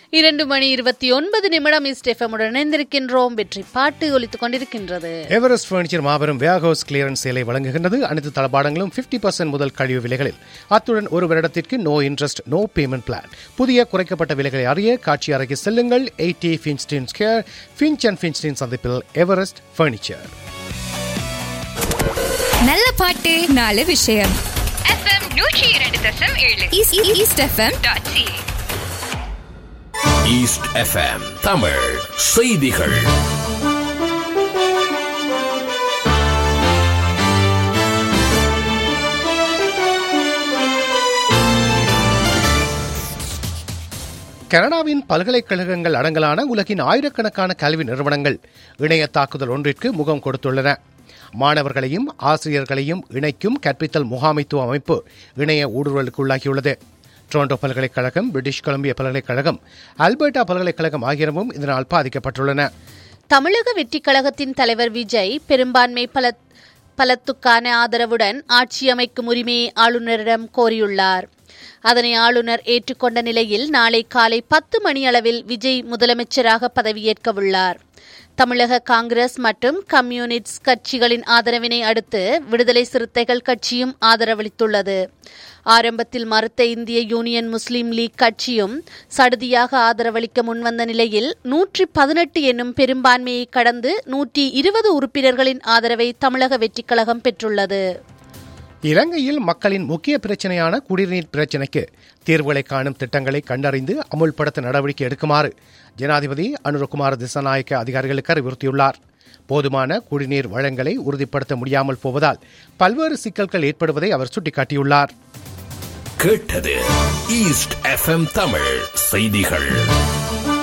2:29 east FM உடன் இணைந்திருக்கின்றோம். வெற்றி பாட்டு ஒலித்துக் கொண்டிருக்கின்றது. எவரெஸ்ட் பர்னிச்சர் மாபெரும் வேர்ஹவுஸ் கிளியரன்ஸ் சேலை வழங்குகின்றது. அனைத்து தளபாடங்களும் 50% முதல் கழிவு விலைகளில். அத்துடன் ஒரு வருடத்திற்கு no interest no payment plan. புதிய குறைக்கப்பட்ட விலைகளை அறிய காட்சி அறைக்கு செல்லுங்கள். 80 ஃபின்ஸ்டீன் ஸ்கொயர், ஃபின்ச் அண்ட் ஃபின்ஸ்டீன் சந்திப்பில் எவரெஸ்ட் பர்னிச்சர். நல்ல பாட்டு நாலு விஷயம். FM 102.7 east FM.ca. East FM Tamil செய்திகள். கனடாவின் பல்கலைக்கழகங்கள் அடங்கலான உலகின் ஆயிரக்கணக்கான கல்வி நிறுவனங்கள் இணைய தாக்குதல் ஒன்றிற்கு முகம் கொடுத்துள்ளன. மாணவர்களையும் ஆசிரியர்களையும் இணைக்கும் கற்பித்தல் முகாமைத்துவ அமைப்பு இணைய ஊடுருவலுக்குள்ளாகியுள்ளது. டொரண்டோ பல்கலைக்கழகம், பிரிட்டிஷ் கொலம்பியா பல்கலைக்கழகம், அல்பர்டா பல்கலைக்கழகம் ஆகியனவும் இதனால் பாதிக்கப்பட்டுள்ளன. தமிழக வெற்றி கழகத்தின் தலைவர் விஜய் பெரும்பான்மை பலத்துக்கான ஆதரவுடன் ஆட்சி அமைக்கும் உரிமையை ஆளுநரிடம் கோரியுள்ளார். அதனை ஆளுநர் ஏற்றுக்கொண்ட நிலையில் நாளை காலை 10 மணியளவில் விஜய் முதலமைச்சராக பதவியேற்கவுள்ளார். தமிழக காங்கிரஸ் மற்றும் கம்யூனிஸ்ட் கட்சிகளின் ஆதரவினை அடுத்து விடுதலை சிறுத்தைகள் கட்சியும் ஆதரவளித்துள்ளது. ஆரம்பத்தில் மறுத்த இந்திய யூனியன் முஸ்லீம் லீக் கட்சியும் சடுதியாக ஆதரவளிக்க முன்வந்த நிலையில் 118 என்னும் பெரும்பான்மையை கடந்து 120 உறுப்பினர்களின் ஆதரவை தமிழக வெற்றிக் கழகம் பெற்றுள்ளது. இலங்கையில் மக்களின் முக்கிய பிரச்சனையான குடிநீர் பிரச்சினைக்கு தீர்வுகளை காணும் திட்டங்களை கண்டறிந்து அமுல்படுத்த நடவடிக்கை எடுக்குமாறு ஜனாதிபதி அனுரகுமார திசாநாயக்க அதிகாரிகளுக்கு அறிவுறுத்தியுள்ளார். போதுமான குடிநீர் வழங்கலை உறுதிப்படுத்த முடியாமல் போவதால் பல்வேறு சிக்கல்கள் ஏற்படுவதை அவர் சுட்டிக்காட்டியுள்ளார். கேட்டது ஈஸ்ட் எஃப்எம் தமிழ் செய்திகள்.